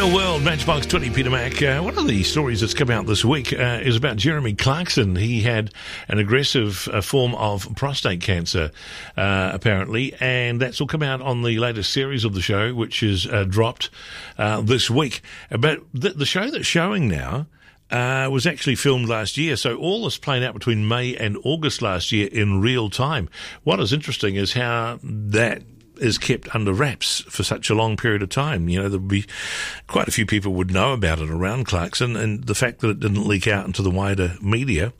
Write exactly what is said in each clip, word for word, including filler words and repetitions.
Real World, Matchbox twenty, Peter Mac. Uh, one of the stories that's come out this week uh, is about Jeremy Clarkson. He had an aggressive uh, form of prostate cancer, uh, apparently, and that's all come out on the latest series of the show, which is uh, dropped uh, this week. But the, the show that's showing now uh, was actually filmed last year, so all this playing out between May and August last year in real time. What is interesting is how that is kept under wraps for such a long period of time. You know, there'll be quite a few people would know about it around Clarkson, and the fact that it didn't leak out into the wider media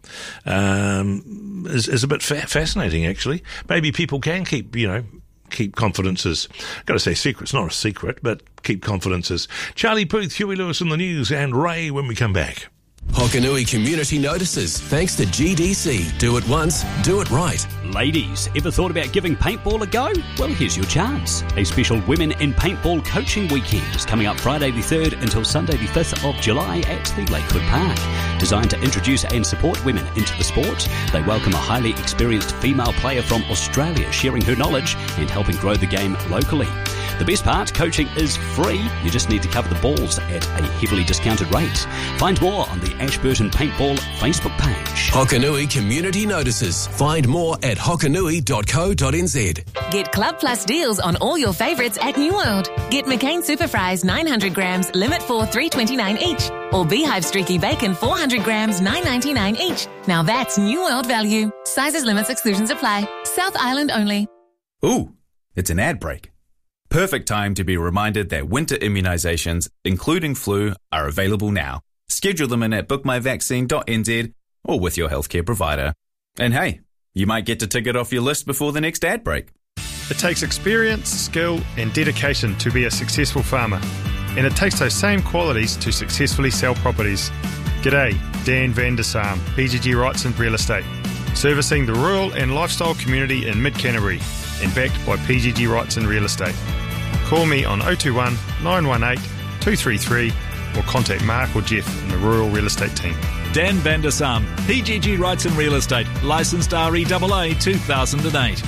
um, is, is a bit fa- fascinating, actually. Maybe people can keep, you know, keep confidences. Got to say secret's not a secret, but keep confidences. Charlie Puth, Huey Lewis in the news, and Ray when we come back. Hokanui Community notices, thanks to G D C. Do it once, do it right. Ladies, ever thought about giving paintball a go? Well, here's your chance. A special Women in Paintball Coaching Weekend is coming up Friday the third until Sunday the fifth of July at the Lakewood Park. Designed to introduce and support women into the sport, they welcome a highly experienced female player from Australia sharing her knowledge and helping grow the game locally. The best part, coaching is free. You just need to cover the balls at a heavily discounted rate. Find more on the Ashburton Paintball Facebook page. Hokanui Community notices. Find more at hokanui dot co dot n z. Get Club Plus deals on all your favourites at New World. Get McCain Super Fries nine hundred grams, limit for three dollars twenty-nine each. Or Beehive Streaky Bacon four hundred grams, nine dollars ninety-nine each. Now that's New World value. Sizes, limits, exclusions apply. South Island only. Ooh, it's an ad break. Perfect time to be reminded that winter immunisations, including flu, are available now. Schedule them in at book my vaccine dot n z or with your healthcare provider. And hey, you might get to tick it off your list before the next ad break. It takes experience, skill and dedication to be a successful farmer. And it takes those same qualities to successfully sell properties. G'day, Dan van der Saam, P G G Wrightson Real Estate. Servicing the rural and lifestyle community in mid-Canterbury and backed by P G G Wrightson Real Estate. Call me on oh two one, nine one eight, two three three or contact Mark or Jeff in the Rural Real Estate team. Dan van der Saam, P G G Wrightson Real Estate, licensed R E A A two thousand eight.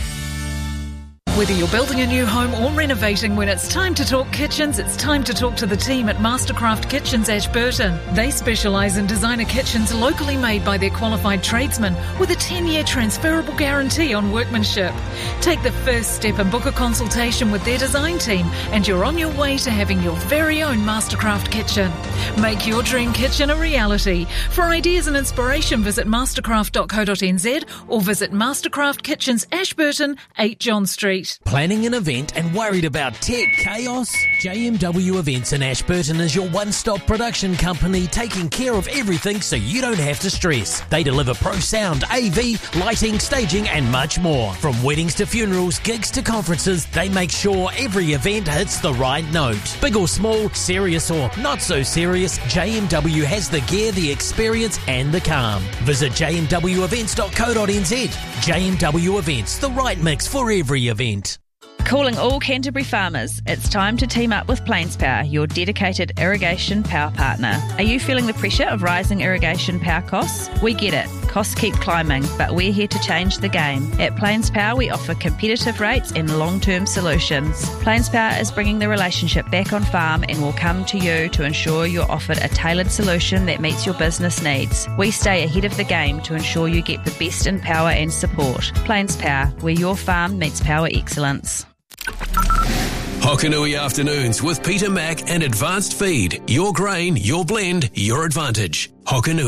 Whether you're building a new home or renovating, when it's time to talk kitchens, it's time to talk to the team at Mastercraft Kitchens Ashburton. They specialise in designer kitchens locally made by their qualified tradesmen with a ten-year transferable guarantee on workmanship. Take the first step and book a consultation with their design team and you're on your way to having your very own Mastercraft kitchen. Make your dream kitchen a reality. For ideas and inspiration, visit mastercraft dot co dot n z or visit Mastercraft Kitchens Ashburton, eight John Street. Planning an event and worried about tech chaos? J M W Events in Ashburton is your one-stop production company taking care of everything so you don't have to stress. They deliver pro sound, A V, lighting, staging and much more. From weddings to funerals, gigs to conferences, they make sure every event hits the right note. Big or small, serious or not so serious, J M W has the gear, the experience and the calm. Visit j m w events dot co dot n z. J M W Events, the right mix for every event. Calling all Canterbury farmers, it's time to team up with Plains Power, your dedicated irrigation power partner. Are you feeling the pressure of rising irrigation power costs? We get it. Costs keep climbing, but we're here to change the game. At Plains Power, we offer competitive rates and long-term solutions. Plains Power is bringing the relationship back on farm and will come to you to ensure you're offered a tailored solution that meets your business needs. We stay ahead of the game to ensure you get the best in power and support. Plains Power, where your farm meets power excellence. Hokanui Afternoons with Peter Mac and Advanced Feed. Your grain, your blend, your advantage. Hokanui.